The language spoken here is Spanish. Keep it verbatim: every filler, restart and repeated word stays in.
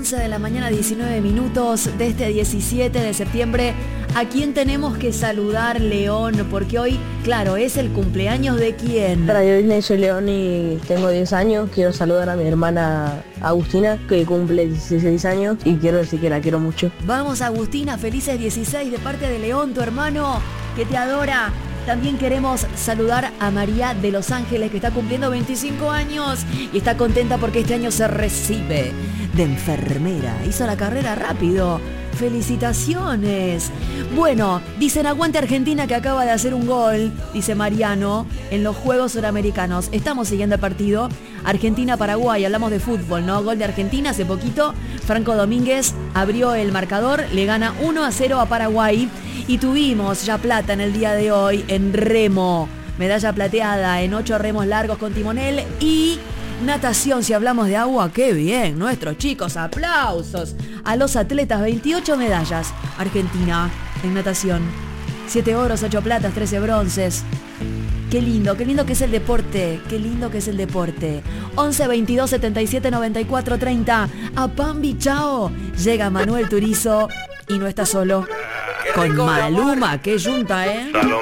once de la mañana, diecinueve minutos de este diecisiete de septiembre. ¿A quién tenemos que saludar, León? Porque hoy, claro, es el cumpleaños de quién. Hola, yo soy León y tengo diez años. Quiero saludar a mi hermana Agustina, que cumple dieciséis años, y quiero decir que la quiero mucho. Vamos, Agustina, felices dieciséis de parte de León, tu hermano, que te adora. También queremos saludar a María de Los Ángeles, que está cumpliendo veinticinco años y está contenta porque este año se recibe de enfermera. Hizo la carrera rápido. ¡Felicitaciones! Bueno, dicen aguante Argentina, que acaba de hacer un gol, dice Mariano, en los Juegos Suramericanos. Estamos siguiendo el partido. Argentina-Paraguay, hablamos de fútbol, ¿no? Gol de Argentina hace poquito. Franco Domínguez abrió el marcador, le gana uno a cero a Paraguay. Y tuvimos ya plata en el día de hoy en remo. Medalla plateada en ocho remos largos con timonel y natación. Si hablamos de agua, qué bien, nuestros chicos, aplausos a los atletas. veintiocho medallas Argentina en natación, siete oros, ocho platas, trece bronces. Qué lindo, qué lindo que es el deporte, qué lindo que es el deporte. once, veintidós, setenta y siete, noventa y cuatro, treinta. A Pambi, chao. Llega Manuel Turizo y no está solo. Con Maluma, qué yunta, ¿eh?